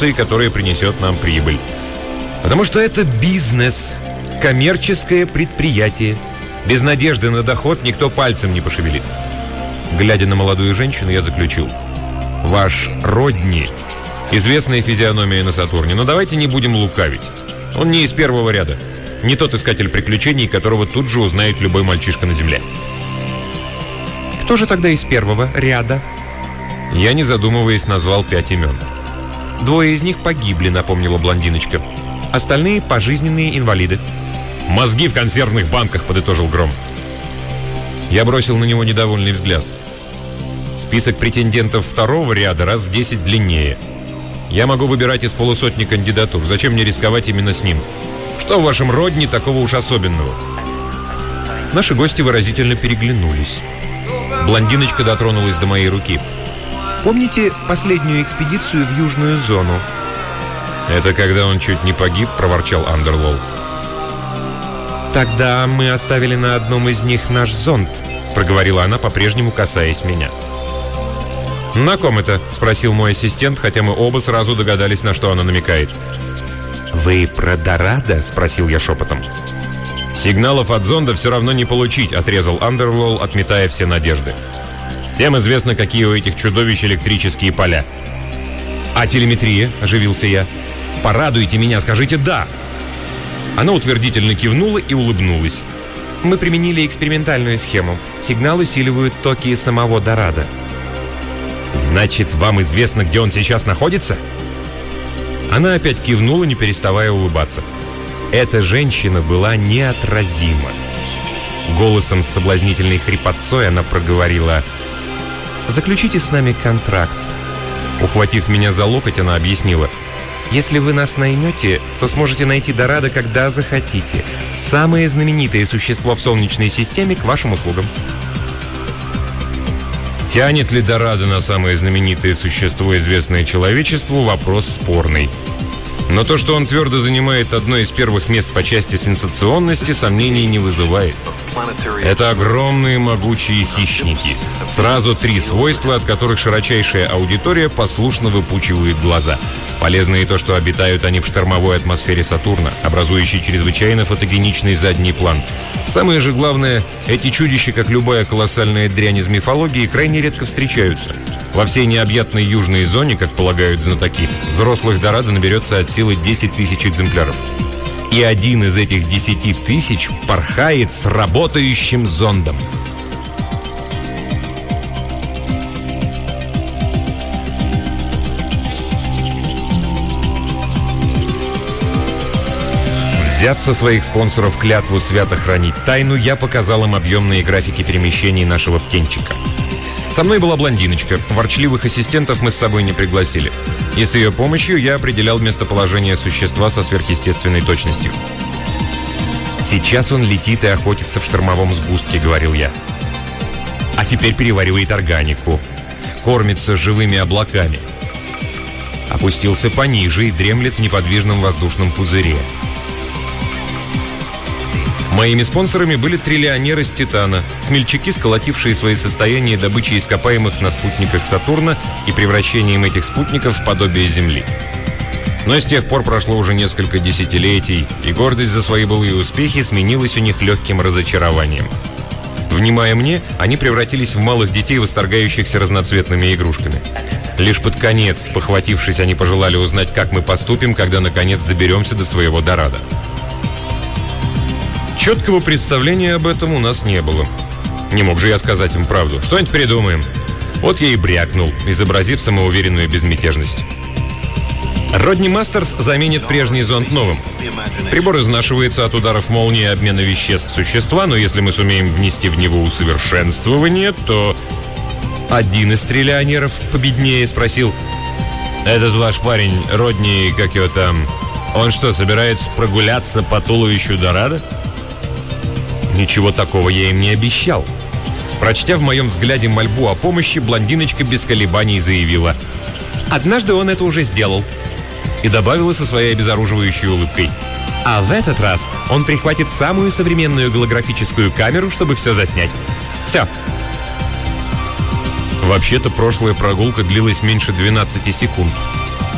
продукцией, которая принесет нам прибыль. Потому что это бизнес, коммерческое предприятие. Без надежды на доход никто пальцем не пошевелит. Глядя на молодую женщину, я заключил: ваш Родни — известная физиономия на Сатурне, но давайте не будем лукавить. Он не из первого ряда. Не тот искатель приключений, которого тут же узнает любой мальчишка на земле. Кто же тогда из первого ряда? Я, не задумываясь, назвал 5 имен. 2 из них погибли, напомнила блондиночка. Остальные — пожизненные инвалиды. «Мозги в консервных банках», — подытожил Гром. Я бросил на него недовольный взгляд. Список претендентов 2-го ряда раз в 10 длиннее. Я могу выбирать из полусотни кандидатур. Зачем мне рисковать именно с ним? Что в вашем Родни такого уж особенного? Наши гости выразительно переглянулись. Блондиночка дотронулась до моей руки. «Помните последнюю экспедицию в Южную зону?» «Это когда он чуть не погиб», — проворчал Андерлолл. «Тогда мы оставили на одном из них наш зонд», — проговорила она, по-прежнему касаясь меня. «На ком это?» — спросил мой ассистент, хотя мы оба сразу догадались, на что она намекает. «Вы про Дорадо?» — спросил я шепотом. «Сигналов от зонда все равно не получить», — отрезал Андерлолл, отметая все надежды. «Всем известно, какие у этих чудовищ электрические поля». «А телеметрия?» — оживился я. «Порадуйте меня, скажите «да». Она утвердительно кивнула и улыбнулась. «Мы применили экспериментальную схему. Сигнал усиливают токи самого Дорадо». «Значит, вам известно, где он сейчас находится?» Она опять кивнула, не переставая улыбаться. Эта женщина была неотразима. Голосом с соблазнительной хрипотцой она проговорила: «Заключите с нами контракт». Ухватив меня за локоть, она объяснила: «Если вы нас наймете, то сможете найти Дорадо, когда захотите. Самое знаменитое существо в Солнечной системе к вашим услугам». Тянет ли Дорадо на самое знаменитое существо, известное человечеству, вопрос спорный. Но то, что он твердо занимает одно из первых мест по части сенсационности, сомнений не вызывает. Это огромные могучие хищники. Сразу 3 свойства, от которых широчайшая аудитория послушно выпучивает глаза. Полезно и то, что обитают они в штормовой атмосфере Сатурна, образующей чрезвычайно фотогеничный задний план. Самое же главное, эти чудища, как любая колоссальная дрянь из мифологии, крайне редко встречаются. Во всей необъятной южной зоне, как полагают знатоки, взрослых Дорадо наберется от силы 10 тысяч экземпляров. И один из этих 10 тысяч порхает с работающим зондом. Взяв со своих спонсоров клятву свято хранить тайну, я показал им объемные графики перемещений нашего птенчика. Со мной была блондиночка. Ворчливых ассистентов мы с собой не пригласили. И с ее помощью я определял местоположение существа со сверхъестественной точностью. «Сейчас он летит и охотится в штормовом сгустке», — говорил я. «А теперь переваривает органику. Кормится живыми облаками. Опустился пониже и дремлет в неподвижном воздушном пузыре». Моими спонсорами были триллионеры с Титана, смельчаки, сколотившие свои состояния добычей ископаемых на спутниках Сатурна и превращением этих спутников в подобие Земли. Но с тех пор прошло уже несколько десятилетий, и гордость за свои былые успехи сменилась у них легким разочарованием. Внимая мне, они превратились в малых детей, восторгающихся разноцветными игрушками. Лишь под конец, спохватившись, они пожелали узнать, как мы поступим, когда наконец доберемся до своего Дорадо. Четкого представления об этом у нас не было. Не мог же я сказать им правду. Что-нибудь придумаем. Вот я и брякнул, изобразив самоуверенную безмятежность. Родни Мастерс заменит прежний зонд новым. Прибор изнашивается от ударов молнии и обмена веществ существа, но если мы сумеем внести в него усовершенствование, то... Один из триллионеров победнее спросил: «Этот ваш парень, Родни, как его там, он что, собирается прогуляться по туловищу Дорадо?» Ничего такого я им не обещал. Прочтя в моем взгляде мольбу о помощи, блондиночка без колебаний заявила: «Однажды он это уже сделал». И добавила со своей обезоруживающей улыбкой: «А в этот раз он прихватит самую современную голографическую камеру, чтобы все заснять. Все». Вообще-то прошлая прогулка длилась меньше 12 секунд.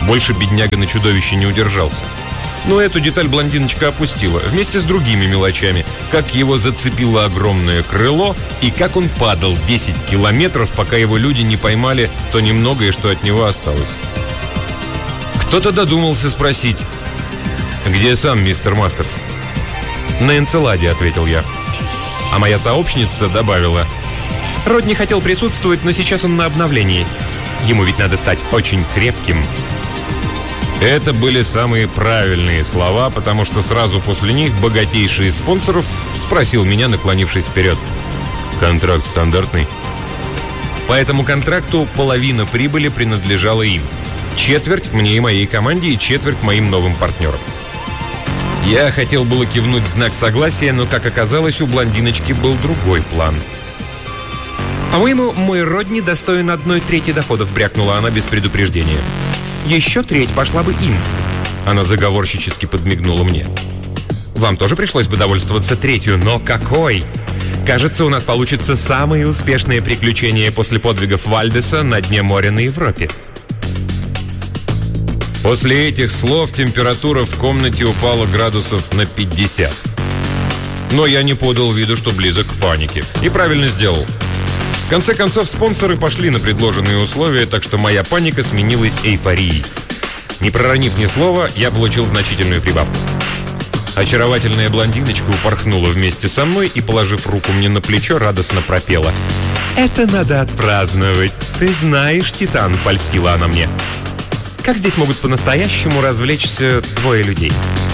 Больше бедняга на чудовище не удержался. Но эту деталь блондиночка опустила, вместе с другими мелочами, как его зацепило огромное крыло и как он падал 10 километров, пока его люди не поймали то немногое, что от него осталось. Кто-то додумался спросить: «Где сам мистер Мастерс?» «На Энцеладе», — ответил я. А моя сообщница добавила: «Родни хотел присутствовать, но сейчас он на обновлении. Ему ведь надо стать очень крепким». Это были самые правильные слова, потому что сразу после них богатейший из спонсоров спросил меня, наклонившись вперед: «Контракт стандартный?» По этому контракту половина прибыли принадлежала им. Четверть мне и моей команде, и четверть моим новым партнерам. Я хотел было кивнуть в знак согласия, но, как оказалось, у блондиночки был другой план. «По-моему, мой Родни достоин 1/3 доходов», — брякнула она без предупреждения. «Еще треть пошла бы им». Она заговорщически подмигнула мне. «Вам тоже пришлось бы довольствоваться третью, но какой? Кажется, у нас получится самое успешное приключение после подвигов Вальдеса на дне моря на Европе». После этих слов температура в комнате упала градусов на 50. Но я не подал виду, что близок к панике. И правильно сделал. В конце концов, спонсоры пошли на предложенные условия, так что моя паника сменилась эйфорией. Не проронив ни слова, я получил значительную прибавку. Очаровательная блондиночка упорхнула вместе со мной и, положив руку мне на плечо, радостно пропела: «Это надо отпраздновать. Ты знаешь, Титан», — польстила она мне. «Как здесь могут по-настоящему развлечься двое людей?»